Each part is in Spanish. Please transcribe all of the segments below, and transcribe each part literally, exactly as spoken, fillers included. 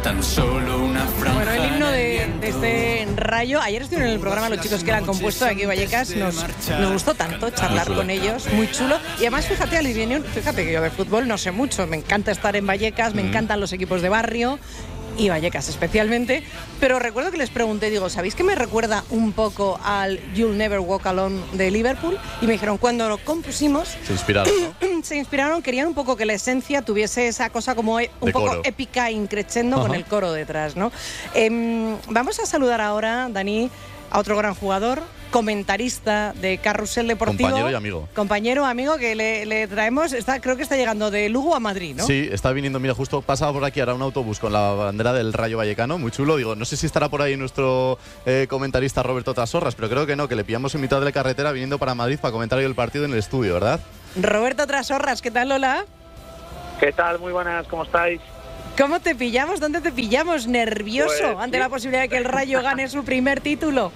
Tan solo una franja. Bueno, el himno de, de este Rayo. Ayer estuvieron en el programa los chicos que eran compuestos aquí en Vallecas. Nos, nos gustó tanto charlar con ellos, muy chulo. Y además, fíjate, Alivienión, fíjate que yo de fútbol no sé mucho. Me encanta estar en Vallecas, me mm. encantan los equipos de barrio. Y Vallecas especialmente, pero recuerdo que les pregunté, digo, ¿sabéis que me recuerda un poco al You'll Never Walk Alone de Liverpool? Y me dijeron, cuando lo compusimos... Se inspiraron, ¿no? Se inspiraron, querían un poco que la esencia tuviese esa cosa como un de poco coro. épica, increchendo, Ajá. con el coro detrás, ¿no? Eh, vamos a saludar ahora, Dani, a otro gran jugador, comentarista de Carrusel Deportivo. Compañero y amigo. Compañero, amigo, que le, le traemos, está, creo que está llegando de Lugo a Madrid, ¿no? Sí, está viniendo, mira, justo pasaba por aquí ahora un autobús con la bandera del Rayo Vallecano, muy chulo. Digo, no sé si estará por ahí nuestro eh, comentarista Roberto Trasorras, pero creo que no, que le pillamos en mitad de la carretera viniendo para Madrid para comentar hoy el partido en el estudio, ¿verdad? Roberto Trasorras, ¿qué tal, Lola? ¿Qué tal? Muy buenas, ¿cómo estáis? ¿Cómo te pillamos? ¿Dónde te pillamos? ¿Nervioso pues, ante sí. la posibilidad de que el Rayo gane su primer título?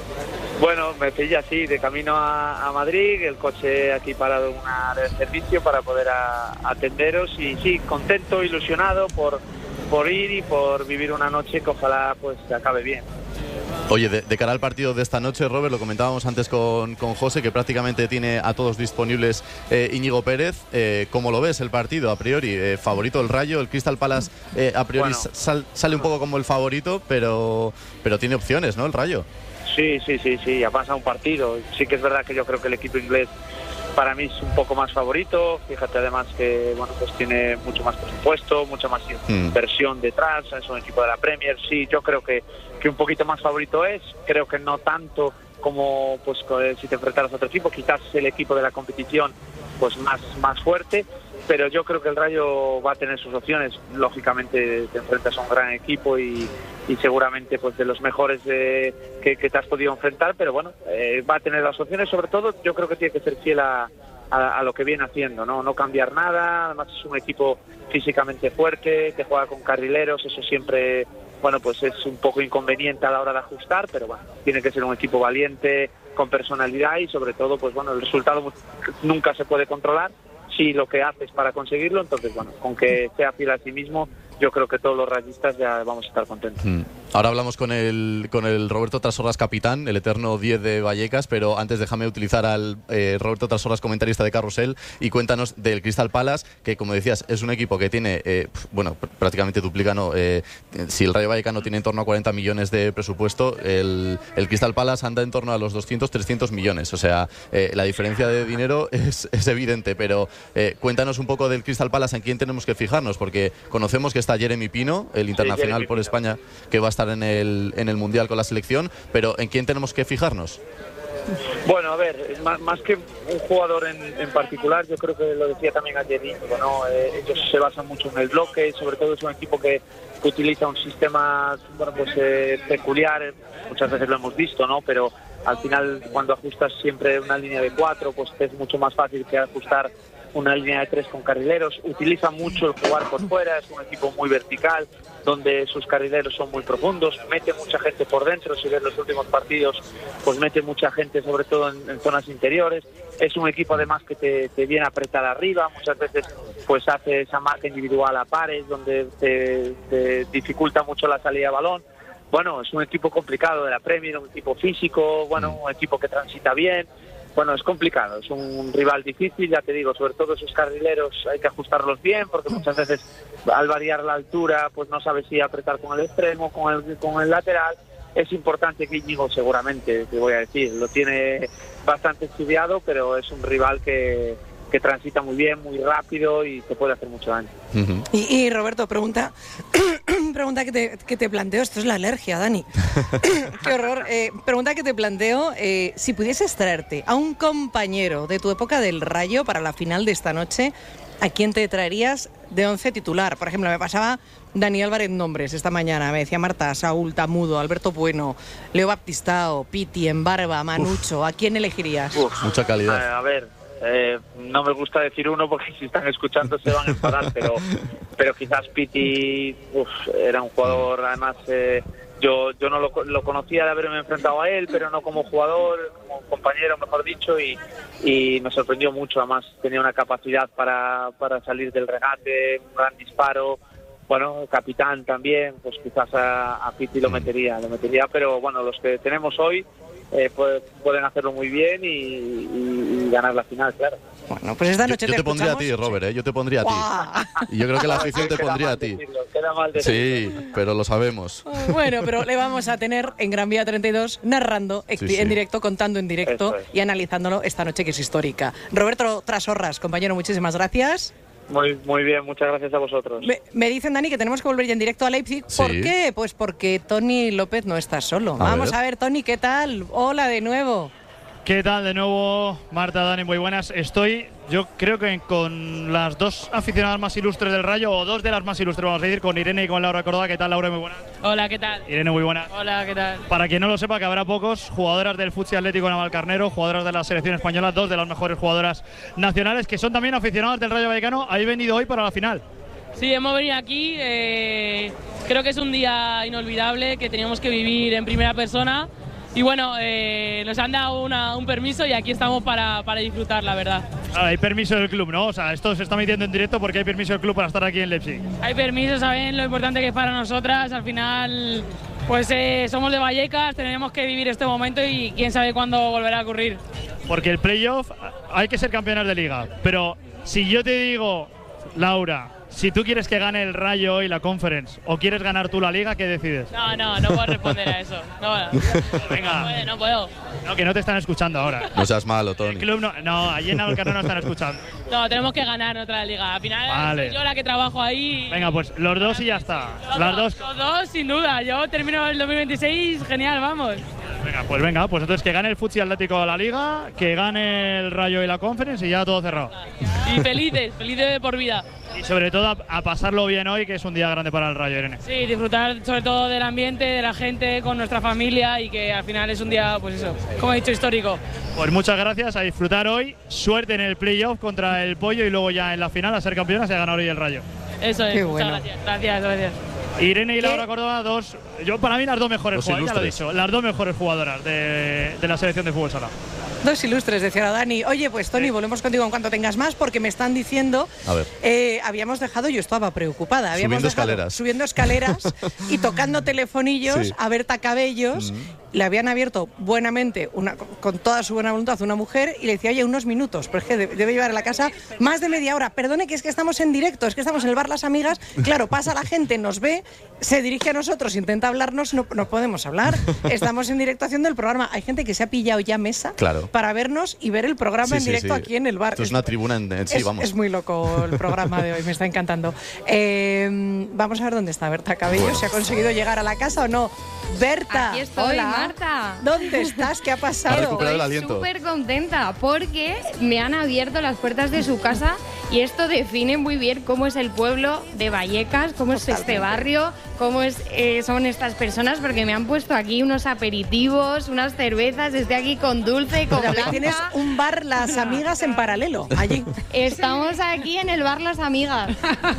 Bueno, me pilla así, de camino a, a Madrid, el coche aquí parado en una área de servicio para poder a, atenderos y sí, contento, ilusionado por, por ir y por vivir una noche que ojalá pues se acabe bien. Oye, de, de cara al partido de esta noche, Robert, lo comentábamos antes con, con José, que prácticamente tiene a todos disponibles eh, Íñigo Pérez. Eh, ¿Cómo lo ves el partido a priori? Eh, ¿Favorito el Rayo? El Crystal Palace eh, a priori Bueno. sal, sale un poco como el favorito, pero, pero tiene opciones, ¿no? El Rayo. Sí, sí, sí, sí, ya pasa un partido. Sí que es verdad que yo creo que el equipo inglés para mí es un poco más favorito. Fíjate además que bueno, pues tiene mucho más presupuesto, mucha más inversión mm. detrás, es un equipo de la Premier. Sí, yo creo que, que un poquito más favorito es, creo que no tanto como pues si te enfrentaras a otro equipo, quizás el equipo de la competición pues más, más fuerte, pero yo creo que el Rayo va a tener sus opciones. Lógicamente te enfrentas a un gran equipo y, y seguramente pues de los mejores de, que, que te has podido enfrentar, pero bueno, eh, va a tener las opciones. Sobre todo yo creo que tiene que ser fiel a, a, a lo que viene haciendo, ¿no? No cambiar nada. Además es un equipo físicamente fuerte, que juega con carrileros, eso siempre, bueno, pues es un poco inconveniente a la hora de ajustar, pero bueno, tiene que ser un equipo valiente, con personalidad y sobre todo, pues bueno, el resultado nunca se puede controlar. Sí, lo que haces para conseguirlo, entonces bueno, con que sea fiel a sí mismo, yo creo que todos los rayistas ya vamos a estar contentos. Mm. Ahora hablamos con el, con el Roberto Trasorras capitán, el eterno diez de Vallecas, pero antes déjame utilizar al eh, Roberto Trasorras comentarista de Carrusel y cuéntanos del Crystal Palace, que como decías es un equipo que tiene, eh, bueno, prácticamente duplica, ¿no? Eh, si el Rayo Vallecano tiene en torno a cuarenta millones de presupuesto, el, el Crystal Palace anda en torno a los doscientos, trescientos millones, o sea, eh, la diferencia de dinero es, es evidente, pero eh, cuéntanos un poco del Crystal Palace, en quién tenemos que fijarnos, porque conocemos que está Jeremy Pino, el internacional sí, por España, que va a estar en el, en el Mundial con la selección, pero ¿en quién tenemos que fijarnos? Bueno, a ver, más, más que un jugador en, en particular, yo creo que lo decía también ayer Íñigo, ¿no? Eh, ellos se basan mucho en el bloque y sobre todo es un equipo que, que utiliza un sistema, bueno, pues eh, peculiar, muchas veces lo hemos visto, ¿no? Pero al final cuando ajustas siempre una línea de cuatro, pues es mucho más fácil que ajustar una línea de tres con carrileros. Utiliza mucho el jugar por fuera, es un equipo muy vertical, donde sus carrileros son muy profundos, mete mucha gente por dentro. Si ves los últimos partidos, pues mete mucha gente sobre todo en, en zonas interiores. Es un equipo además que te, te viene a apretar arriba, muchas veces pues hace esa marca individual a pares, donde te, te dificulta mucho la salida de balón. Bueno, es un equipo complicado de la Premier, un equipo físico, bueno, un equipo que transita bien. Bueno, es complicado, es un rival difícil, ya te digo, sobre todo esos carrileros hay que ajustarlos bien, porque muchas veces al variar la altura, pues no sabes si apretar con el extremo, con el, con el lateral. Es importante que Íñigo, seguramente, te voy a decir, lo tiene bastante estudiado, pero es un rival que, que transita muy bien, muy rápido y te puede hacer mucho daño. Uh-huh. y, y Roberto, pregunta pregunta que te, que te planteo, esto es la alergia, Dani. Qué horror. Eh, pregunta que te planteo, eh, si pudieses traerte a un compañero de tu época del Rayo para la final de esta noche, ¿a quién te traerías de once titular? Por ejemplo, me pasaba Dani Álvarez nombres esta mañana, me decía Marta, Saúl, Tamudo, Alberto Bueno, Leo Baptistao, Piti, Embarba, Manucho. Uf. ¿A quién elegirías? Uf, mucha calidad. A, a ver, eh, no me gusta decir uno porque si están escuchando se van a enfadar, pero, pero quizás Piti uf, era un jugador, además eh, yo yo no lo, lo conocía de haberme enfrentado a él, pero no como jugador, como compañero, mejor dicho, y, y me sorprendió mucho. Además tenía una capacidad para, para salir del regate, un gran disparo. bueno, capitán también, pues quizás a, a Piti lo metería, lo metería, pero bueno, los que tenemos hoy eh, pues, pueden hacerlo muy bien y, y, y ganar la final, claro. Bueno, pues esta noche yo, yo te, te pondría a ti, Robert, ¿eh? Yo te pondría a ti. Y yo creo que la afición te pondría a ti. Decirlo, queda mal decirlo. Sí, pero lo sabemos. Bueno, pero le vamos a tener en Gran Vía treinta y dos narrando sí, en sí. directo, contando en directo es. y analizándolo esta noche que es histórica. Roberto Trasorras, compañero, muchísimas gracias. Muy, muy bien, muchas gracias a vosotros. Me, me dicen, Dani, que tenemos que volver ya en directo a Leipzig. ¿Por sí. qué? Pues porque Tony López no está solo. A Vamos ver. a ver, Tony, ¿qué tal? Hola de nuevo. ¿Qué tal de nuevo, Marta, Dani? Muy buenas. Estoy, yo creo que con las dos aficionadas más ilustres del Rayo, o dos de las más ilustres, vamos a decir, con Irene y con Laura Córdoba. ¿Qué tal, Laura? Muy buenas. Hola, ¿qué tal? Irene, muy buenas. Hola, ¿qué tal? Para quien no lo sepa, que habrá pocos, jugadoras del Futsi Atlético Navalcarnero, jugadoras de la selección española, dos de las mejores jugadoras nacionales, que son también aficionadas del Rayo Vallecano. ¿Habéis venido hoy para la final? Sí, hemos venido aquí. Eh, creo que es un día inolvidable que teníamos que vivir en primera persona. Y bueno, eh, nos han dado una, un permiso y aquí estamos para, para disfrutar, la verdad. Ah, hay permiso del club, ¿no? O sea, esto se está metiendo en directo porque hay permiso del club para estar aquí en Leipzig. Hay permiso, saben lo importante que es para nosotras. Al final, pues eh, somos de Vallecas, tenemos que vivir este momento y quién sabe cuándo volverá a ocurrir. Porque el playoff, hay que ser campeonas de liga. Pero si yo te digo, Laura, si tú quieres que gane el Rayo hoy la Conference o quieres ganar tú la Liga, ¿qué decides? No, no, no puedo responder a eso. No, no. Venga. No, puede, no puedo. No, que no te están escuchando ahora. No seas malo, Tony. El club no, no, allí en Navalcarnero no están escuchando. No, tenemos que ganar otra Liga. Al final vale. soy yo la que trabajo ahí. Venga, pues los dos y ya está. Los Las dos, dos. Los dos, sin duda. Yo termino el dos mil veintiséis, genial, vamos. Venga, pues venga, pues entonces que gane el Futsi Atlético la Liga, que gane el Rayo y la Conference y ya todo cerrado. Y felices, felices de por vida. Y sobre todo a, a pasarlo bien hoy, que es un día grande para el Rayo, Irene. Sí, disfrutar sobre todo del ambiente, de la gente, con nuestra familia y que al final es un día, pues eso, como he dicho, histórico. Pues muchas gracias, a disfrutar hoy, suerte en el playoff contra el Pollo y luego ya en la final a ser campeonas y a ganar hoy el Rayo. Eso es, Qué muchas bueno. gracias, gracias, gracias. Irene y Laura Córdoba, dos, yo para mí las dos mejores jugadoras, ya lo he dicho, las dos mejores jugadoras de, de la selección de fútbol sala. Dos ilustres, decía Dani. Oye, pues Tony, volvemos contigo en cuanto tengas más, porque me están diciendo, a ver. Eh, habíamos dejado, yo estaba preocupada, habíamos subiendo dejado, escaleras. Subiendo escaleras y tocando telefonillos sí. a Berta Cabellos. Mm. Le habían abierto buenamente, una, con toda su buena voluntad, una mujer y le decía, oye, unos minutos, pero es que debe llevar a la casa más de media hora. Perdone, que es que estamos en directo, es que estamos en el bar Las Amigas. Claro, pasa la gente, nos ve, se dirige a nosotros, intenta hablarnos, no, no podemos hablar. Estamos en directo haciendo el programa. Hay gente que se ha pillado ya mesa claro. para vernos y ver el programa sí, en directo sí, sí. aquí en el bar. Esto es, es una tribuna en, en sí, es, vamos. Es muy loco el programa de hoy, me está encantando. Eh, vamos a ver dónde está Berta Cabello, bueno. ¿Se ha conseguido llegar a la casa o no? Berta, aquí estoy, hola. Marta. ¿Dónde estás? ¿Qué ha pasado? Estoy súper contenta porque me han abierto las puertas de su casa y esto define muy bien cómo es el pueblo de Vallecas, cómo Totalmente. es este barrio, cómo es, eh, son estas personas, porque me han puesto aquí unos aperitivos, unas cervezas, estoy aquí con dulce, con Pero blanca. Tienes un bar Las Amigas en paralelo, allí. Estamos aquí en el bar Las Amigas.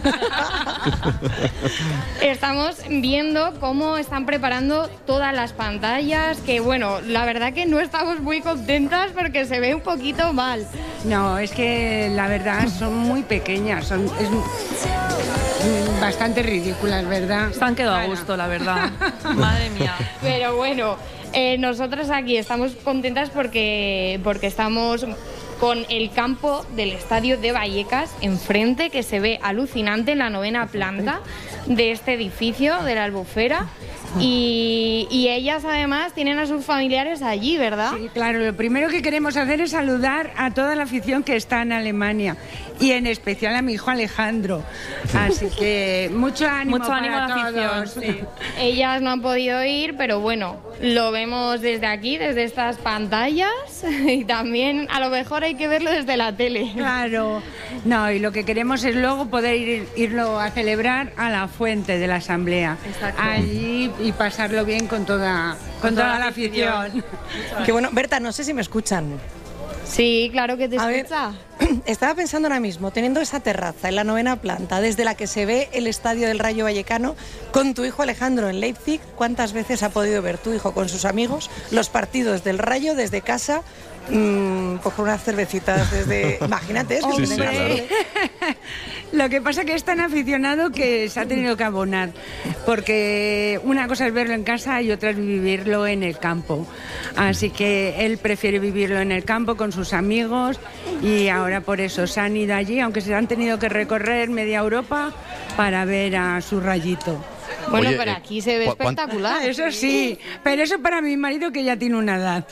Estamos viendo cómo están preparando todas las pantallas, que bueno, la verdad que no estamos muy contentas porque se ve un poquito mal. No, es que la verdad son muy pequeñas, son es bastante ridículas, ¿verdad? Se han quedado a gusto, la verdad. Madre mía. Pero bueno, eh, nosotros aquí estamos contentas porque, porque estamos con el campo del estadio de Vallecas enfrente, que se ve alucinante en la novena planta de este edificio de la Albufera. Y, y ellas además tienen a sus familiares allí, ¿verdad? Sí, claro, lo primero que queremos hacer es saludar a toda la afición que está en Alemania y en especial a mi hijo Alejandro. Así que mucho ánimo, mucho ánimo para a la afición. todos. Sí. Ellas no han podido ir, pero bueno, lo vemos desde aquí, desde estas pantallas, y también a lo mejor hay que verlo desde la tele. Claro, no, y lo que queremos es luego poder ir, irlo a celebrar a la fuente de la asamblea. Exacto. Allí y pasarlo bien con toda, con, con toda, toda la afición. afición. Qué bueno, Berta, no sé si me escuchan. Sí, claro que te a escucha. Ver, estaba pensando ahora mismo, teniendo esa terraza en la novena planta, desde la que se ve el estadio del Rayo Vallecano, con tu hijo Alejandro en Leipzig, ¿cuántas veces ha podido ver tu hijo con sus amigos los partidos del Rayo desde casa? Mmm, coger unas cervecitas desde... Imagínate, es que sí, sí, claro. Lo que pasa es que es tan aficionado que se ha tenido que abonar, porque una cosa es verlo en casa y otra es vivirlo en el campo. Así que él prefiere vivirlo en el campo con sus amigos y ahora por eso se han ido allí, aunque se han tenido que recorrer media Europa para ver a su Rayito. Bueno, Oye, pero eh, aquí se ve ¿cu- cuán- espectacular. Eso sí, pero eso para mi marido que ya tiene una edad.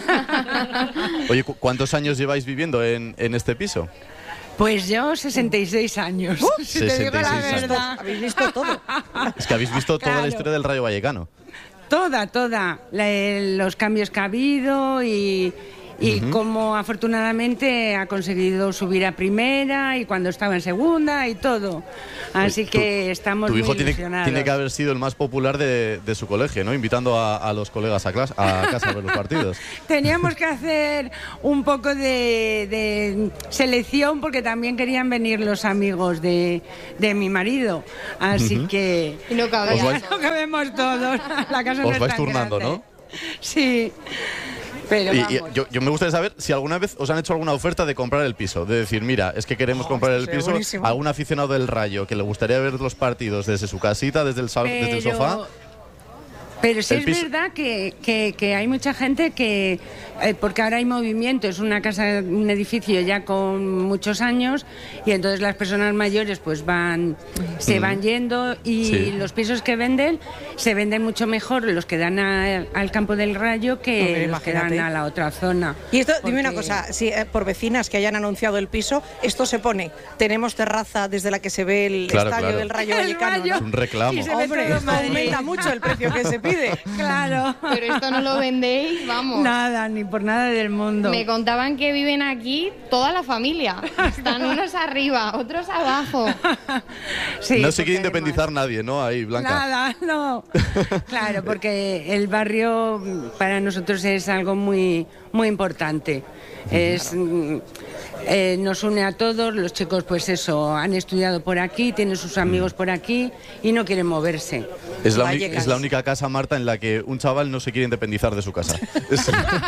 Oye, ¿cu- ¿cuántos años lleváis viviendo en, en este piso? Pues yo, sesenta y seis años. Si te digo la sesenta y seis años. verdad. Habéis visto todo. Es que habéis visto toda Claro. la historia del Rayo Vallecano. Toda, toda. La- el- los cambios que ha habido y, y cómo afortunadamente ha conseguido subir a primera y cuando estaba en segunda y todo. Así Tu- que estamos Tu hijo muy tiene, ilusionados. tiene que haber sido el más popular de, de su colegio, ¿no? Invitando a, a los colegas a, clas- a casa a ver los partidos. Teníamos que hacer un poco de, de selección porque también querían venir los amigos de, de mi marido. Así que Y no cabía. Os vais- no cabemos todos. La casa no Os es vais tan turnando, grande. ¿no? Sí. Pero Y, y vamos. yo, yo me gustaría saber si alguna vez os han hecho alguna oferta de comprar el piso. De decir, mira, es que queremos comprar el sería piso. buenísimo. Algún aficionado del Rayo que le gustaría ver los partidos desde su casita, desde el, sa- desde el Pero- sofá. Pero sí El es piso- verdad que, que- que hay mucha gente que, eh, porque ahora hay movimiento, es una casa, un edificio ya con muchos años y entonces las personas mayores pues van, se van yendo y Sí. los pisos que venden se venden mucho mejor los que dan a- al campo del Rayo que Hombre, los que dan imagínate. a la otra zona. Y esto, dime una Porque- cosa, si eh, por vecinas que hayan anunciado el piso, esto se pone, tenemos terraza desde la que se ve el Claro, estadio claro. del Rayo El Vallecano, Rayo. ¿no? Es un reclamo. Y se ve Hombre, todo esto Madrid. aumenta mucho el precio que se pide. Claro. Pero esto no lo vendéis, vamos. Nada, ni por nada del mundo. Me contaban que viven aquí toda la familia. Están unos arriba, otros abajo. Sí, no se porque quiere independizar nadie, ¿no? Ahí, Blanca. Nada, no. Claro, porque el barrio mm, para nosotros es algo muy, muy importante. Es, mm, eh, nos une a todos, los chicos pues eso, han estudiado por aquí, tienen sus amigos por aquí y no quieren moverse. Es la, uni- Vallecas. es la única casa, Marta, en la que un chaval no se quiere independizar de su casa. Es-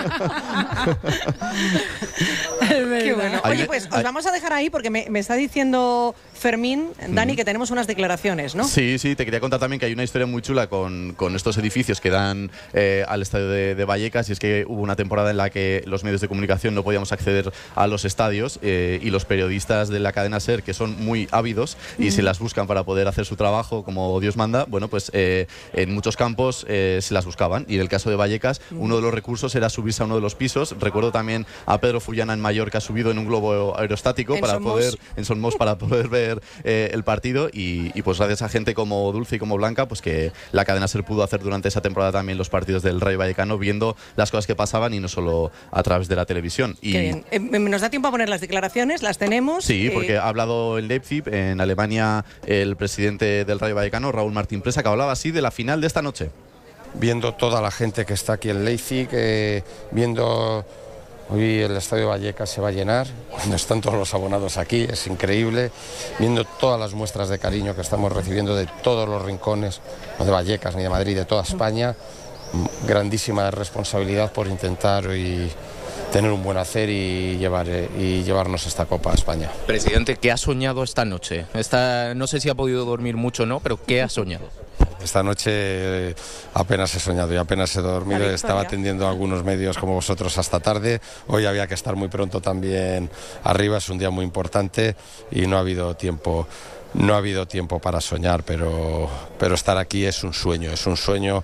Qué bueno. Hay- Oye, pues os hay- vamos a dejar ahí porque me, me está diciendo Fermín, Dani, que tenemos unas declaraciones, ¿no? Sí, sí, te quería contar también que hay una historia muy chula con, con estos edificios que dan eh, al estadio de, de Vallecas, y es que hubo una temporada en la que los medios de comunicación no podíamos acceder a los estadios eh, y los periodistas de la cadena SER, que son muy ávidos y se las buscan para poder hacer su trabajo como Dios manda, bueno, pues eh, en muchos campos eh, se las buscaban, y en el caso de Vallecas uno de los recursos era subirse a uno de los pisos. Recuerdo también a Pedro Fullana en Mallorca subido en un globo aerostático En para Son Mos. poder en Son Mos para poder ver eh, el partido, y, y pues gracias a gente como Dulce y como Blanca, pues que la cadena SER pudo hacer durante esa temporada también los partidos del Rayo Vallecano, viendo las cosas que pasaban y no solo a través de la televisión. Y Qué bien. Eh, ¿Nos da tiempo a poner las declaraciones? ¿Las tenemos? sí, Eh, porque ha hablado en Leipzig, en Alemania, el presidente del Rayo Vallecano, Raúl Martín Presa, que hablaba así de la final de esta noche. Viendo toda la gente que está aquí en Leipzig, eh, viendo hoy el Estadio Vallecas se va a llenar, cuando están todos los abonados aquí, es increíble, viendo todas las muestras de cariño que estamos recibiendo de todos los rincones, no de Vallecas ni de Madrid, de toda España, grandísima responsabilidad por intentar y tener un buen hacer y, llevar, eh, y llevarnos esta Copa a España. Presidente, ¿qué ha soñado esta noche? Esta, no sé si ha podido dormir mucho o no, pero ¿qué ha soñado? Esta noche eh, apenas he soñado y apenas he dormido. La victoria. Estaba atendiendo a algunos medios como vosotros hasta tarde. Hoy había que estar muy pronto también arriba. Es un día muy importante y no ha habido tiempo. No ha habido tiempo para soñar, pero, pero estar aquí es un sueño, es un sueño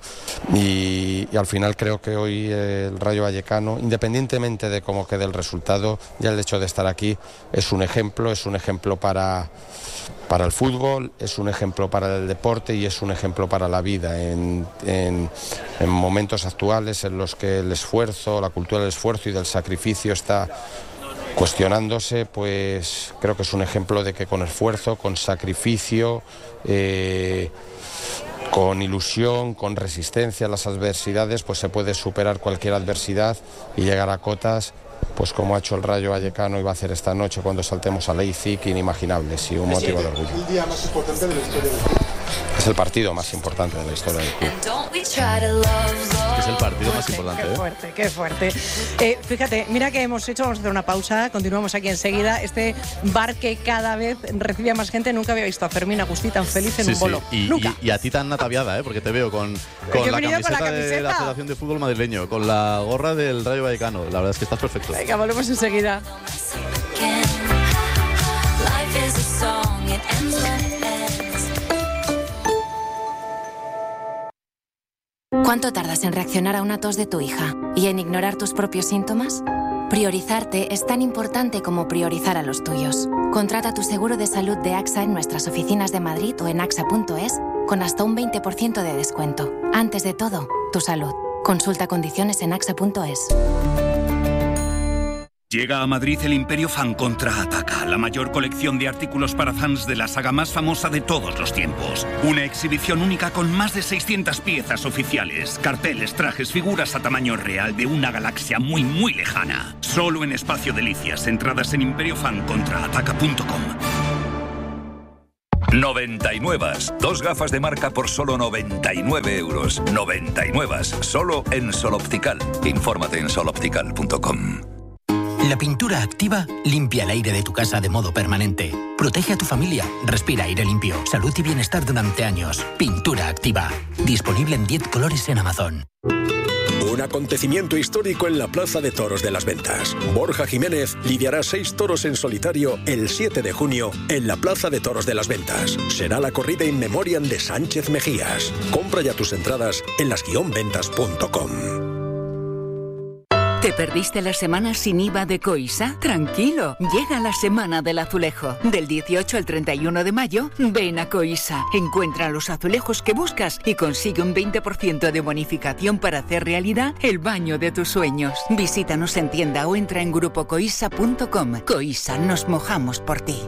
y, y al final creo que hoy el Rayo Vallecano, independientemente de cómo quede el resultado, ya el hecho de estar aquí es un ejemplo, es un ejemplo para, para el fútbol, es un ejemplo para el deporte y es un ejemplo para la vida en, en, en momentos actuales en los que el esfuerzo, la cultura del esfuerzo y del sacrificio está cuestionándose, pues creo que es un ejemplo de que con esfuerzo, con sacrificio, eh, con ilusión, con resistencia a las adversidades, pues se puede superar cualquier adversidad y llegar a cotas, pues como ha hecho el Rayo Vallecano y va a hacer esta noche cuando saltemos a Leipzig, inimaginables y un motivo de orgullo. Es el partido más importante de la historia del club. Es el partido más importante. Qué fuerte, qué fuerte. Eh, fíjate, mira que hemos hecho, vamos a hacer una pausa, continuamos aquí enseguida. Este bar que cada vez recibe a más gente, nunca había visto a Fermín Agustí tan feliz en Sí, un bolo. sí. Y, nunca. y, y a ti tan ataviada, ¿eh? Porque te veo con, con, he la venido camiseta con la de camiseta. la Federación de Fútbol Madrileño, con la gorra del Rayo Vallecano. La verdad es que estás perfecto. Venga, volvemos enseguida. ¿Cuánto tardas en reaccionar a una tos de tu hija y en ignorar tus propios síntomas? Priorizarte es tan importante como priorizar a los tuyos. Contrata tu seguro de salud de AXA en nuestras oficinas de Madrid o en axa punto es con hasta un veinte por ciento de descuento. Antes de todo, tu salud. Consulta condiciones en axa punto es. Llega a Madrid el Imperio Fan Contraataca, la mayor colección de artículos para fans de la saga más famosa de todos los tiempos. Una exhibición única con más de seiscientas piezas oficiales, carteles, trajes, figuras a tamaño real de una galaxia muy muy lejana. Solo en Espacio Delicias, entradas en imperio fan contraataca punto com. noventa y nueve. Dos gafas de marca por solo noventa y nueve euros. noventa y nueve. Solo en Sol Optical. Infórmate en sol optical punto com. La pintura activa limpia el aire de tu casa de modo permanente. Protege a tu familia. Respira aire limpio. Salud y bienestar durante años. Pintura activa. Disponible en diez colores en Amazon. Un acontecimiento histórico en la Plaza de Toros de las Ventas. Borja Jiménez lidiará seis toros en solitario el siete de junio en la Plaza de Toros de las Ventas. Será la corrida in memoriam de Sánchez Mejías. Compra ya tus entradas en las guion ventas punto com. ¿Te perdiste la semana sin I V A de Coisa? Tranquilo, llega la Semana del Azulejo. Del dieciocho al treinta y uno de mayo, ven a Coisa. Encuentra los azulejos que buscas y consigue un veinte por ciento de bonificación para hacer realidad el baño de tus sueños. Visítanos en tienda o entra en grupo coisa punto com. Coisa, nos mojamos por ti.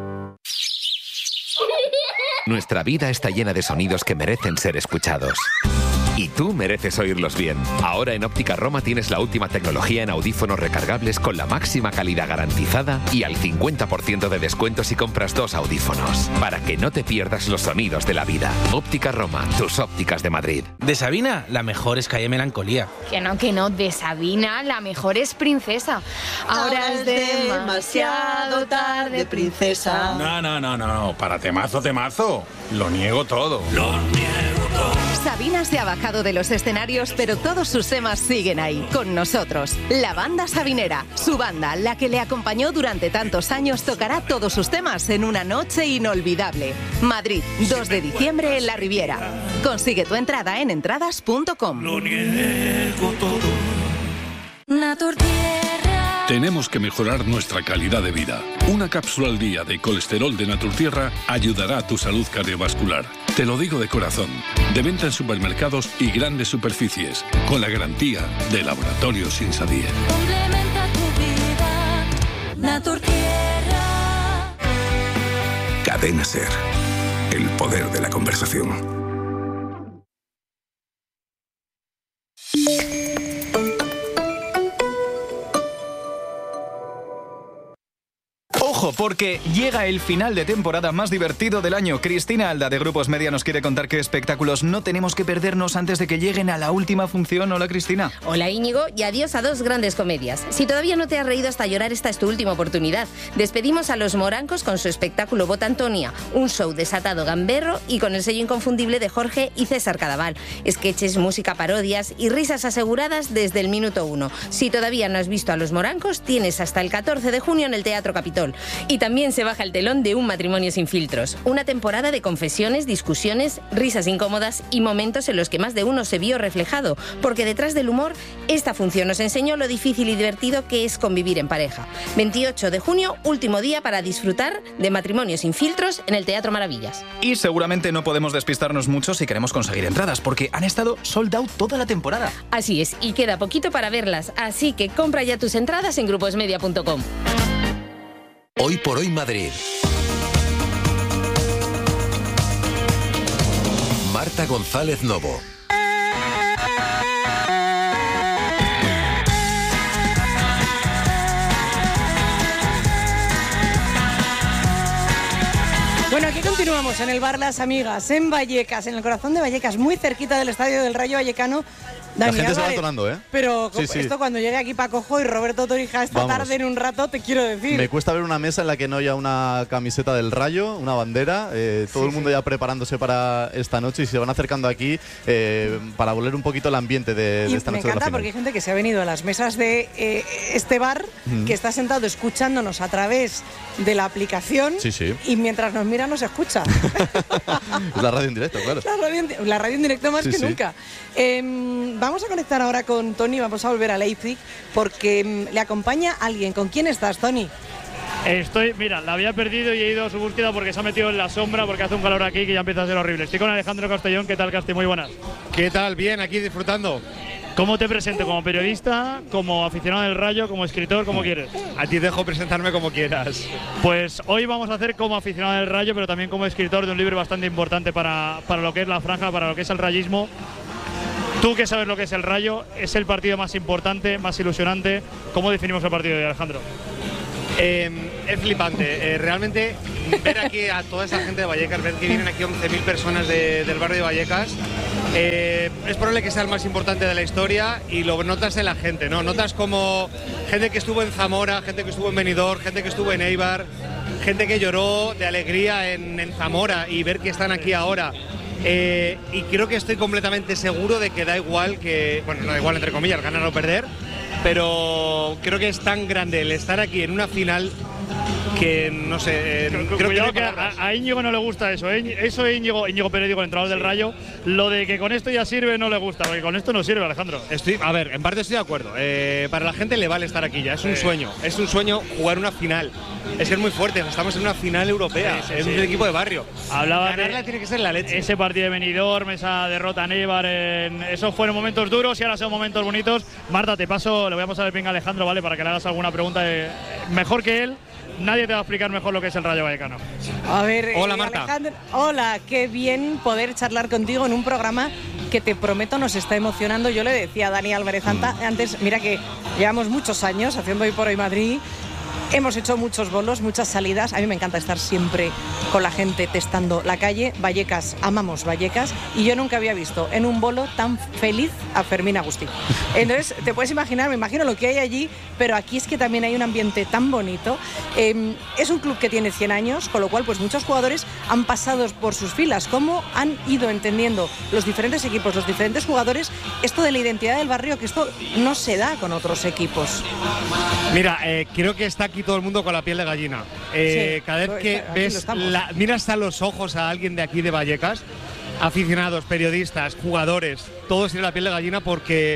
Nuestra vida está llena de sonidos que merecen ser escuchados. Y tú mereces oírlos bien. Ahora en Óptica Roma tienes la última tecnología en audífonos recargables con la máxima calidad garantizada y al cincuenta por ciento de descuento si compras dos audífonos. Para que no te pierdas los sonidos de la vida. Óptica Roma, tus ópticas de Madrid. De Sabina, la mejor es Calle Melancolía. Que no, que no, de Sabina, la mejor es Princesa. Ahora es demasiado tarde, princesa. No, no, no, no, para temazo, temazo. Lo niego todo. Lo niego todo. Sabina se ha bajado de los escenarios, pero todos sus temas siguen ahí, con nosotros. La banda sabinera, su banda, la que le acompañó durante tantos años, tocará todos sus temas en una noche inolvidable. Madrid, dos de diciembre en la Riviera. Consigue tu entrada en entradas punto com. Lo niego todo. Naturtierra. Tenemos que mejorar nuestra calidad de vida. Una cápsula al día de colesterol de Naturtierra ayudará a tu salud cardiovascular. Te lo digo de corazón. De venta en supermercados y grandes superficies, con la garantía de Laboratorios Insadie. Complementa tu vida, Naturtierra. Cadena Ser. El poder de la conversación. Ojo, porque llega el final de temporada más divertido del año. Cristina Alda, de Grupos Media, nos quiere contar qué espectáculos no tenemos que perdernos antes de que lleguen a la última función. Hola, Cristina. Hola, Íñigo, y adiós a dos grandes comedias. Si todavía no te has reído hasta llorar, esta es tu última oportunidad. Despedimos a Los Morancos con su espectáculo Bota Antonia, un show desatado gamberro y con el sello inconfundible de Jorge y César Cadaval. Sketches, música, parodias y risas aseguradas desde el minuto uno. Si todavía no has visto a Los Morancos, tienes hasta el catorce de junio en el Teatro Capitol. Y también se baja el telón de Un matrimonio sin filtros. Una temporada de confesiones, discusiones, risas incómodas y momentos en los que más de uno se vio reflejado. Porque detrás del humor, esta función nos enseñó lo difícil y divertido que es convivir en pareja. veintiocho de junio, último día para disfrutar de Matrimonio sin filtros en el Teatro Maravillas. Y seguramente no podemos despistarnos mucho si queremos conseguir entradas, porque han estado sold out toda la temporada. Así es, y queda poquito para verlas. Así que compra ya tus entradas en gruposmedia punto com. Hoy por hoy Madrid. Marta González Novo. Bueno, aquí continuamos Continuamos en el bar Las Amigas, en Vallecas, en el corazón de Vallecas, muy cerquita del estadio del Rayo Vallecano. La Dani gente se va Álvarez, atonando, ¿eh? Pero Sí, sí. esto cuando llegue aquí Paco Jo y Roberto Torija esta Vamos. tarde en un rato, te quiero decir. Me cuesta ver una mesa en la que no haya una camiseta del Rayo, una bandera, eh, todo Sí, el mundo ya preparándose para esta noche y se van acercando aquí eh, para volver un poquito el ambiente de, de Y esta me noche de la encanta final. porque hay gente que se ha venido a las mesas de eh, este bar, Mm. que está sentado escuchándonos a través de la aplicación Sí, sí. y mientras nos mira nos escucha. Es la radio en directo, claro. La radio, en, la radio en directo más Sí, que sí. nunca. Eh, vamos a conectar ahora con Tony, vamos a volver a Leipzig porque mm, le acompaña alguien. ¿Con quién estás, Tony? Estoy, mira, la había perdido y he ido a su búsqueda porque se ha metido en la sombra, porque hace un calor aquí que ya empieza a ser horrible. Estoy con Alejandro Castellón. ¿Qué tal, Casti? Muy buenas. ¿Qué tal? Bien, aquí disfrutando. ¿Cómo te presento? ¿Como periodista, como aficionado del Rayo, como escritor, como quieres? A ti dejo presentarme como quieras. Pues hoy vamos a hacer como aficionado del Rayo, pero también como escritor de un libro bastante importante para, para lo que es la franja, para lo que es el rayismo. Tú que sabes lo que es el Rayo, es el partido más importante, más ilusionante. ¿Cómo definimos el partido de Alejandro? Eh, es flipante. Eh, realmente ver aquí a toda esa gente de Vallecas, ver que vienen aquí once mil personas de- del barrio de Vallecas, eh, es probable que sea el más importante de la historia y lo notas en la gente, ¿no? Notas como gente que estuvo en Zamora, gente que estuvo en Benidorm, gente que estuvo en Eibar, gente que lloró de alegría en, en Zamora y ver que están aquí ahora. Eh, y creo que estoy completamente seguro de que da igual que, bueno, no da igual entre comillas, ganar o perder, pero creo que es tan grande el estar aquí en una final que no sé, eh, creo que, Cuidado no hay que palabras. a, a Íñigo no le gusta eso, ¿eh? Eso es Íñigo, Íñigo Pérez, digo, el entrenador del Rayo. Lo de que con esto ya sirve no le gusta, porque con esto no sirve, Alejandro. Estoy, a ver, en parte estoy de acuerdo. Eh, para la gente le vale estar aquí ya, es un Sí. sueño. Es un sueño jugar una final. Es que es muy fuerte, estamos en una final europea, Sí, sí, es sí. un equipo de barrio. Hablaba Ganarla de tiene que ser la leche. ese partido de Benidorm, esa derrota en Eibar, en... esos fueron momentos duros y ahora son momentos bonitos. Marta, te paso, le voy a pasar el ping a Alejandro, ¿vale? Para que le hagas alguna pregunta. de- Mejor que él, nadie te va a explicar mejor lo que es el Rayo Vallecano. A ver, Hola, eh, Marta. Alejandro, hola, qué bien poder charlar contigo en un programa que te prometo nos está emocionando. Yo le decía a Dani Álvarez anta- antes, mira que llevamos muchos años haciendo Hoy por Hoy Madrid. Hemos hecho muchos bolos, muchas salidas. A mí me encanta estar siempre con la gente testando la calle. Vallecas, amamos Vallecas. Y yo nunca había visto en un bolo tan feliz a Fermín Agustí. Entonces, te puedes imaginar, me imagino lo que hay allí, pero aquí es que también hay un ambiente tan bonito. Eh, es un club que tiene cien años, con lo cual pues muchos jugadores han pasado por sus filas. ¿Cómo han ido entendiendo los diferentes equipos, los diferentes jugadores, esto de la identidad del barrio, que esto no se da con otros equipos? Mira, eh, creo que está aquí todo el mundo con la piel de gallina. Eh, Sí, cada vez pues, que aquí lo ves, estamos. la- miras a los ojos a alguien de aquí de Vallecas, aficionados, periodistas, jugadores, todos tienen la piel de gallina porque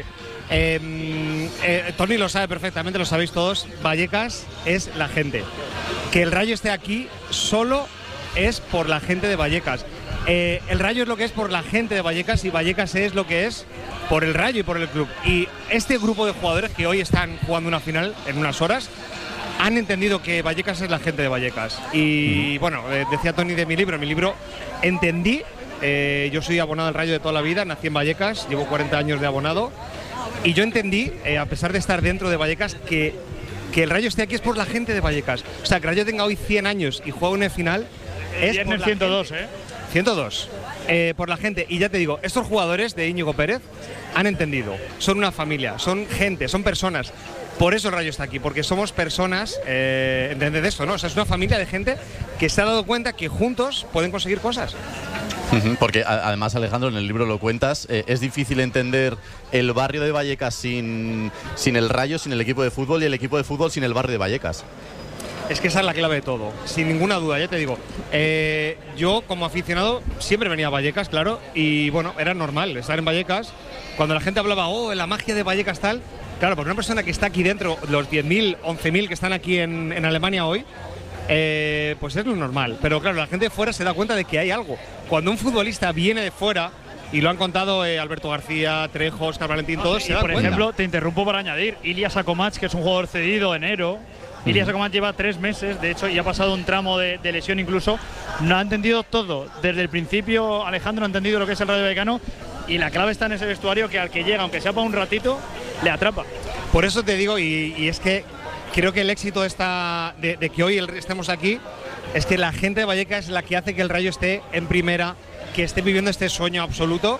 eh, eh, Tony lo sabe perfectamente, lo sabéis todos, Vallecas es la gente. Que el Rayo esté aquí solo es por la gente de Vallecas. Eh, el Rayo es lo que es por la gente de Vallecas y Vallecas es lo que es por el Rayo y por el club. Y este grupo de jugadores que hoy están jugando una final en unas horas han entendido que Vallecas es la gente de Vallecas. Y bueno, eh, decía Tony de mi libro, mi libro entendí, eh, yo soy abonado al Rayo de toda la vida, nací en Vallecas, llevo cuarenta años de abonado, y yo entendí, eh, a pesar de estar dentro de Vallecas, que, que el Rayo esté aquí es por la gente de Vallecas. O sea, que el Rayo tenga hoy cien años y juegue una final es Viernes por la ciento dos, gente. ¿eh? ciento dos. Eh, por la gente. Y ya te digo, estos jugadores de Íñigo Pérez han entendido. Son una familia, son gente, son personas. Por eso el Rayo está aquí, porque somos personas, eh, ¿entended esto, no? O sea, es una familia de gente que se ha dado cuenta que juntos pueden conseguir cosas. Ujú, porque a- además, Alejandro, en el libro lo cuentas, eh, es difícil entender el barrio de Vallecas sin, sin el Rayo, sin el equipo de fútbol y el equipo de fútbol sin el barrio de Vallecas. Es que esa es la clave de todo, sin ninguna duda, ya te digo. Eh, yo, como aficionado, siempre venía a Vallecas, claro, y bueno, era normal estar en Vallecas. Cuando la gente hablaba, oh, la magia de Vallecas tal, claro, por una persona que está aquí dentro, los diez mil, once mil que están aquí en, en Alemania hoy, eh, pues es lo normal. Pero claro, la gente de fuera se da cuenta de que hay algo. Cuando un futbolista viene de fuera, y lo han contado eh, Alberto García, Trejo, Oscar Valentín, todos Y se dan por cuenta. ejemplo, te interrumpo para añadir, Ilias Akomach, que es un jugador cedido enero. Ilias Akomach lleva tres meses, de hecho, y ha pasado un tramo de, de lesión incluso. No ha entendido todo. Desde el principio, Alejandro ha entendido lo que es el Rayo Vallecano. Y la clave está en ese vestuario que al que llega, aunque sea para un ratito, le atrapa. Por eso te digo, y, y es que creo que el éxito de, esta, de, de que hoy el- estemos aquí es que la gente de Vallecas es la que hace que el Rayo esté en primera, que esté viviendo este sueño absoluto.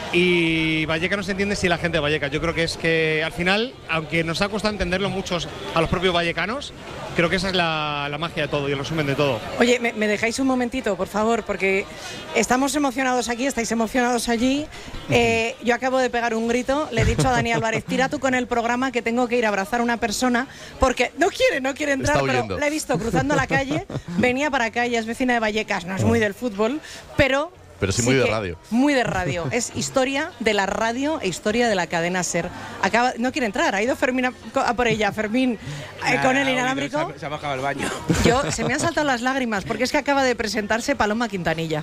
Y Vallecas no se entiende sin la gente de Vallecas. Yo creo que es que al final, aunque nos ha costado entenderlo muchos a los propios vallecanos, creo que esa es la, la magia de todo y el resumen de todo. Oye, ¿me, me dejáis un momentito, por favor? Porque estamos emocionados aquí, estáis emocionados allí. Eh, yo acabo de pegar un grito, le he dicho a Dani Álvarez, tira tú con el programa que tengo que ir a abrazar a una persona, porque no quiere, no quiere entrar, pero la he visto cruzando la calle, venía para acá, ella es vecina de Vallecas, no es muy del fútbol, pero... Pero sí, sí muy de radio. Muy de radio. Es historia de la radio e historia de la cadena SER. Acaba, no quiere entrar, ha ido Fermín a, a por ella. Fermín eh, con el inalámbrico. Se ha bajado al baño. Yo, se me han saltado las lágrimas porque es que acaba de presentarse Paloma Quintanilla.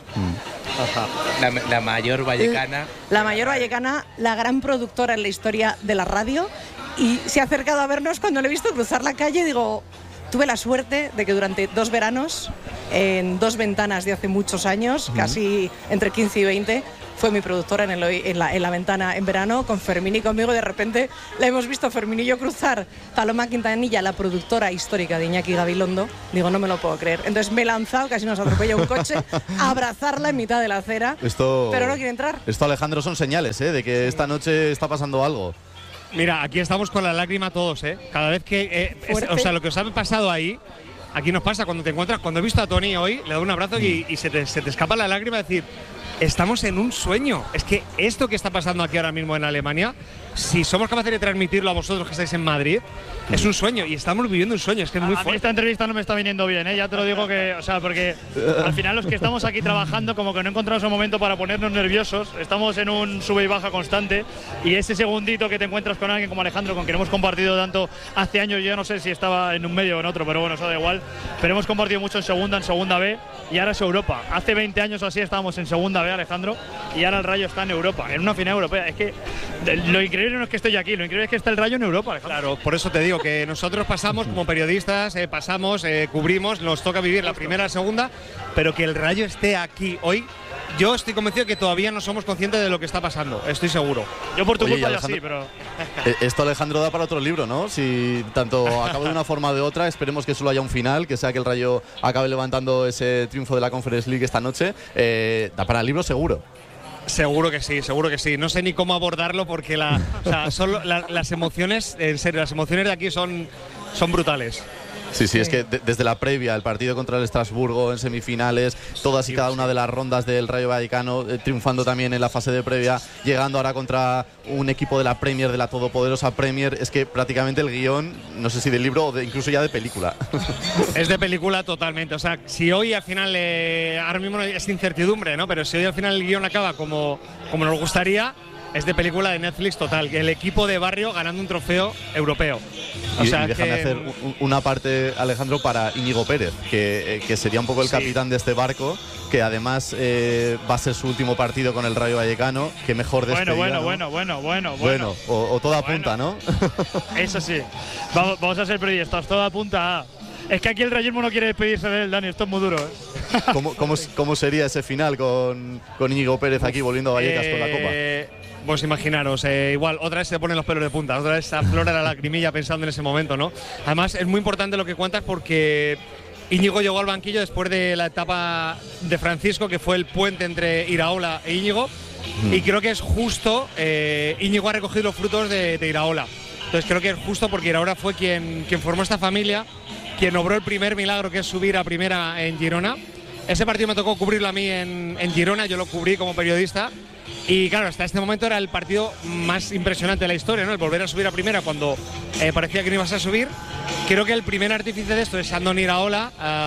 La, la mayor vallecana. La, la mayor vallecana, la gran productora en la historia de la radio. Y se ha acercado a vernos cuando le he visto cruzar la calle y digo... Tuve la suerte de que durante dos veranos, en dos ventanas de hace muchos años, uh-huh. casi entre quince y veinte, fue mi productora en, el, en, la, en la ventana en verano, con Fermín y conmigo. De repente la hemos visto Fermín y yo cruzar. Paloma Quintanilla, la productora histórica de Iñaki Gabilondo. Digo, no me lo puedo creer. Entonces me he lanzado, casi nos atropella un coche, a abrazarla en mitad de la acera. Esto, pero no quiere entrar. Esto, Alejandro, son señales, ¿eh? De que sí. esta noche está pasando algo. Mira, aquí estamos con la lágrima todos, ¿eh? Cada vez que... Eh, es, o sea, lo que os ha pasado ahí, aquí nos pasa cuando te encuentras... Cuando he visto a Tony hoy, le doy un abrazo y, y se, te, se te escapa la lágrima de decir... Estamos en un sueño. Es que esto que está pasando aquí ahora mismo en Alemania, si somos capaces de transmitirlo a vosotros que estáis en Madrid, es un sueño y estamos viviendo un sueño. Es que es muy a, a fuerte. mí esta entrevista no me está viniendo bien, ¿eh? Ya te lo digo que, o sea, porque al final los que estamos aquí trabajando como que no encontramos un momento para ponernos nerviosos, estamos en un sube y baja constante y ese segundito que te encuentras con alguien como Alejandro, con quien hemos compartido tanto hace años, yo no sé si estaba en un medio o en otro, pero bueno, eso da igual, pero hemos compartido mucho en segunda, en segunda B y ahora es Europa. Hace veinte años o así estábamos en segunda B, Alejandro, y ahora el Rayo está en Europa, en una final europea. Es que lo increíble no es que estoy aquí, lo increíble es que está el Rayo en Europa, Alejandro. Claro, por eso te digo que nosotros pasamos como periodistas, eh, pasamos, eh, cubrimos, nos toca vivir la primera, la segunda, pero que el Rayo esté aquí hoy, yo estoy convencido que todavía no somos conscientes de lo que está pasando, estoy seguro. Yo por tu Oye, culpa ya Alejandro, sí, pero... Esto, Alejandro, da para otro libro, ¿no? Si tanto acaba de una forma o de otra, esperemos que solo haya un final, que sea que el Rayo acabe levantando ese triunfo de la Conference League esta noche. Eh, da para el libro seguro. Seguro que sí, seguro que sí. No sé ni cómo abordarlo porque la, o sea, son la, las emociones, en serio, las emociones de aquí son, son brutales. Sí, sí, es que de, desde la previa, el partido contra el Estrasburgo en semifinales, todas y cada una de las rondas del Rayo Vallecano, eh, triunfando también en la fase de previa, llegando ahora contra un equipo de la Premier, de la todopoderosa Premier, es que prácticamente el guión, no sé si del libro o de, incluso ya de película. Es de película totalmente, o sea, si hoy al final, eh, ahora mismo es incertidumbre, ¿no? Pero si hoy al final el guión acaba como, como nos gustaría, es de película de Netflix total, el equipo de barrio ganando un trofeo europeo. O y, sea y déjame que, hacer un, una parte, Alejandro, para Íñigo Pérez, que, que sería un poco el sí. capitán de este barco, que además eh, va a ser su último partido con el Rayo Vallecano, que mejor despedida, Bueno, bueno, ¿no? bueno, bueno, bueno, Bueno, o, o toda bueno. punta, ¿no? Eso sí, vamos, vamos a ser periodistas, toda punta A. Es que aquí el rayismo no quiere despedirse de él, Dani, esto es muy duro, ¿eh? ¿Cómo, cómo, cómo sería ese final con, con Íñigo Pérez aquí volviendo a Vallecas eh, con la Copa? Pues imaginaros, eh, igual, otra vez se ponen los pelos de punta, otra vez se aflora la lagrimilla pensando en ese momento, ¿no? Además, es muy importante lo que cuentas porque Íñigo llegó al banquillo después de la etapa de Francisco, que fue el puente entre Iraola e Íñigo, mm. y creo que es justo, eh, Íñigo ha recogido los frutos de, de Iraola. Entonces creo que es justo porque Iraola fue quien, quien formó esta familia, quien obró el primer milagro, que es subir a primera en Girona. Ese partido me tocó cubrirlo a mí en, en Girona, yo lo cubrí como periodista. Y claro, hasta este momento era el partido más impresionante de la historia, ¿no? El volver a subir a primera cuando eh, parecía que no ibas a subir. Creo que el primer artífice de esto es Andoni Iraola,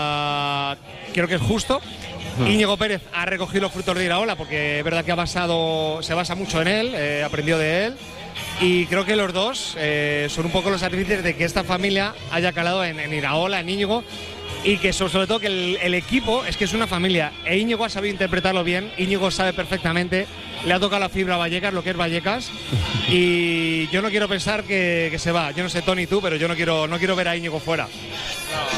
uh, creo que es justo. Hmm. Íñigo Pérez ha recogido los frutos de Iraola porque es verdad que ha basado, se basa mucho en él, eh, aprendió de él. Y creo que los dos eh, son un poco los artífices de que esta familia haya calado en, en Iraola, en Íñigo. Y que sobre todo que el, el equipo es que es una familia. E Íñigo ha sabido interpretarlo bien. Íñigo sabe perfectamente. Le ha tocado la fibra a Vallecas, lo que es Vallecas. Y yo no quiero pensar que, que se va. Yo no sé, Tony, tú, pero yo no quiero, no quiero ver a Íñigo fuera. No,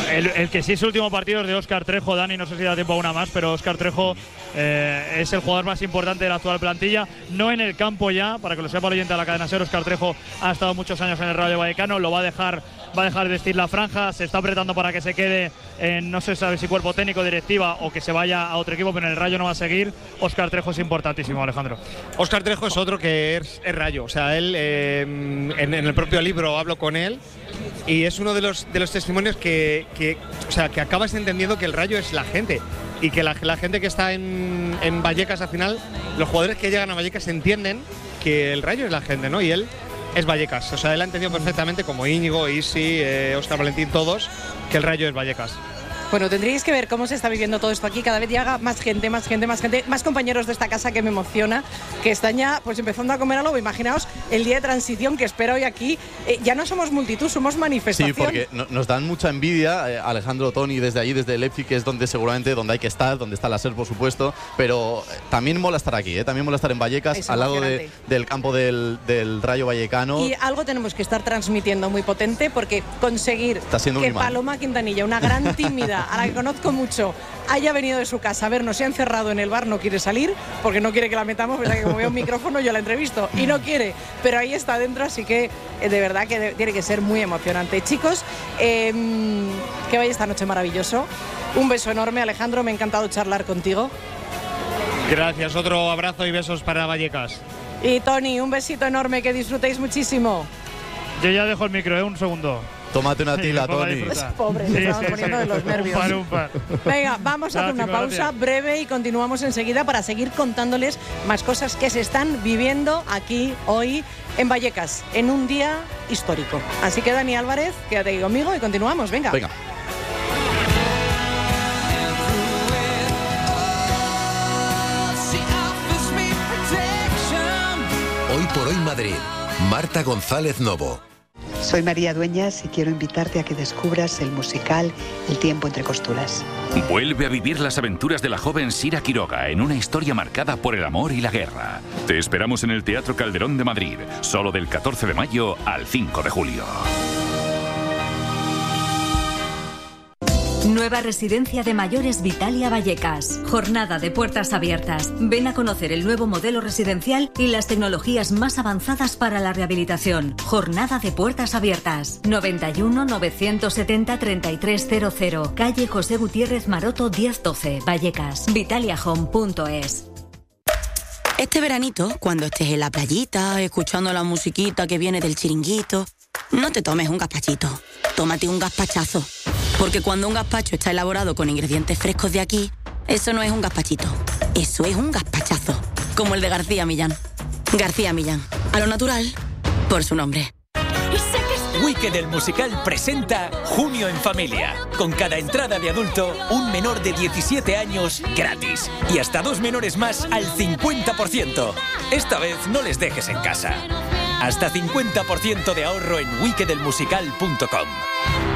El, el que sí es el último partido es de Óscar Trejo, Dani, no sé si da tiempo a una más, pero Óscar Trejo eh, es el jugador más importante de la actual plantilla, no en el campo ya, para que lo sepa el oyente de la cadena SER. Óscar Trejo ha estado muchos años en el Rayo Vallecano, lo va a dejar va a dejar vestir la franja, se está apretando para que se quede en, no se sabe si cuerpo técnico, directiva o que se vaya a otro equipo, pero en el Rayo no va a seguir. Óscar Trejo es importantísimo, Alejandro. Óscar Trejo es otro que es, es Rayo, o sea, él eh, en, en el propio libro hablo con él y es uno de los, de los testimonios que, que, o sea, que acabas entendiendo que el Rayo es la gente y que la, la gente que está en, en Vallecas al final, los jugadores que llegan a Vallecas entienden que el Rayo es la gente, ¿no? Y él es Vallecas, o sea, él ha entendido perfectamente, como Íñigo, Isi, eh, Óscar Valentín, todos, que el Rayo es Vallecas. Bueno, tendríais que ver cómo se está viviendo todo esto aquí. Cada vez llega más gente, más gente, más gente, más compañeros de esta casa que me emociona, que están ya pues empezando a comer algo. Imaginaos el día de transición que espera hoy aquí. Eh, ya no somos multitud, somos manifestación. Sí, porque no, nos dan mucha envidia, eh, Alejandro, Tony, desde allí, desde Leipzig, que es donde seguramente donde hay que estar, donde está la SER, por supuesto. Pero eh, también mola estar aquí, eh, también mola estar en Vallecas, Es al lado de, emocionante. del campo del, del Rayo Vallecano. Y algo tenemos que estar transmitiendo muy potente, porque conseguir Está siendo un que imán. Paloma Quintanilla, una gran tímida, a la que conozco mucho, haya venido de su casa a vernos, se ha encerrado en el bar, no quiere salir, porque no quiere que la metamos, verdad que como veo un micrófono yo la entrevisto, y no quiere, pero ahí está dentro, así que eh, de verdad que de- tiene que ser muy emocionante. Chicos, eh, que vaya esta noche maravilloso. Un beso enorme, Alejandro, me ha encantado charlar contigo. Gracias, otro abrazo y besos para Vallecas. Y Tony, un besito enorme, que disfrutéis muchísimo. Yo ya dejo el micro, ¿eh? Un segundo. Tómate una Sí, tila, me pongo a Tony. disfrutar. Pobre, Sí, le estamos sí, poniendo sí. de los nervios. Un par, un par. Venga, vamos a hacer una Chicos, pausa gracias. breve y continuamos enseguida para seguir contándoles más cosas que se están viviendo aquí hoy en Vallecas, en un día histórico. Así que Dani Álvarez, quédate aquí conmigo y continuamos. Venga. Venga. Hoy por hoy Madrid. Marta González Novo. Soy María Dueñas y quiero invitarte a que descubras el musical El tiempo entre costuras. Vuelve a vivir las aventuras de la joven Sira Quiroga en una historia marcada por el amor y la guerra. Te esperamos en el Teatro Calderón de Madrid, solo del catorce de mayo al cinco de julio. Nueva residencia de mayores Vitalia Vallecas. Jornada de puertas abiertas. Ven a conocer el nuevo modelo residencial y las tecnologías más avanzadas para la rehabilitación. Jornada de puertas abiertas. noventa y uno, novecientos setenta, treinta y tres cero cero. Calle José Gutiérrez Maroto diez doce. Vallecas. Vitalia Home punto es. Este veranito, cuando estés en la playita, escuchando la musiquita que viene del chiringuito, no te tomes un gazpachito, tómate un gazpachazo. Porque cuando un gazpacho está elaborado con ingredientes frescos de aquí, eso no es un gazpachito, eso es un gazpachazo. Como el de García Millán. García Millán, a lo natural, por su nombre. Wicked el musical presenta Junio en Familia. Con cada entrada de adulto, un menor de diecisiete años gratis. Y hasta dos menores más al cincuenta por ciento. Esta vez no les dejes en casa. Hasta cincuenta por ciento de ahorro en wicked el musical punto com.